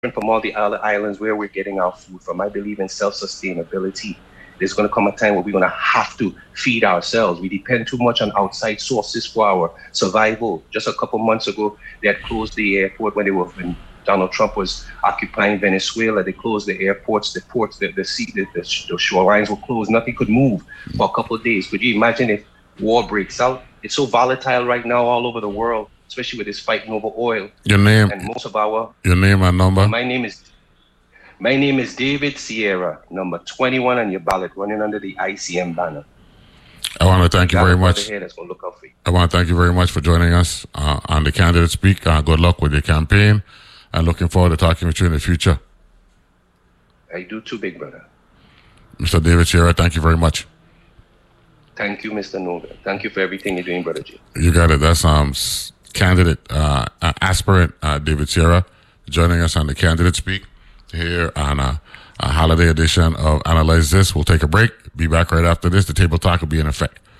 from all the other islands where we're getting our food from. I believe in self-sustainability. There's going to come a time where we're going to have to feed ourselves. We depend too much on outside sources for our survival. Just a couple months ago, they had closed the airport when Donald Trump was occupying Venezuela. They closed the airports, the ports, the shorelines were closed. Nothing could move for a couple of days. Could you imagine if war breaks out? It's so volatile right now all over the world, especially with this fighting over oil. Your name and most of our your name and number. My name is David Sierra, number 21 on your ballot, running under the ICM banner. I want to thank you very much. That's going to look out for you. I want to thank you very much for joining us on the Candidate Speak. Good luck with your campaign, and looking forward to talking with you in the future. I do too, big brother. Mr. David Sierra, thank you very much. Thank you, Mr. Nova. Thank you for everything you're doing, Brother G. You got it. That's candidate, aspirant David Sierra joining us on the Candidate Speak here on a holiday edition of Analyze This. We'll take a break. Be back right after this. The table talk will be in effect.